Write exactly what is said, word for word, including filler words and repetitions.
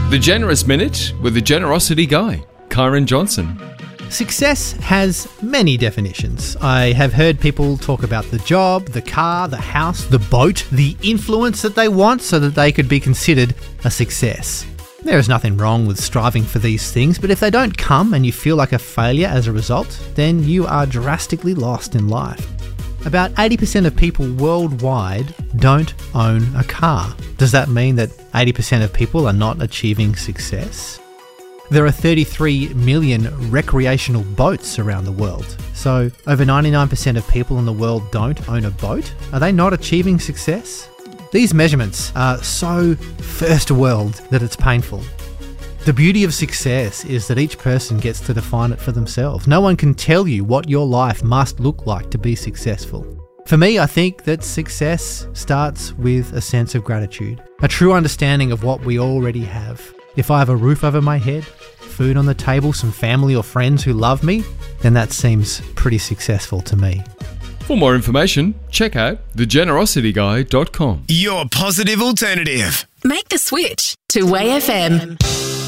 The Generous Minute with the Generosity Guy, Kyron Johnson. Success has many definitions. I have heard people talk about the job, the car, the house, the boat, the influence that they want so that they could be considered a success. There is nothing wrong with striving for these things, but if they don't come and you feel like a failure as a result, then you are drastically lost in life. About eighty percent of people worldwide don't own a car. Does that mean that eighty percent of people are not achieving success? There are thirty-three million recreational boats around the world. So over ninety-nine percent of people in the world don't own a boat. Are they not achieving success? These measurements are so first world that it's painful. The beauty of success is that each person gets to define it for themselves. No one can tell you what your life must look like to be successful. For me, I think that success starts with a sense of gratitude, a true understanding of what we already have. If I have a roof over my head, food on the table, some family or friends who love me, then that seems pretty successful to me. For more information, check out the generosity guy dot com. Your positive alternative. Make the switch to W A Y F M.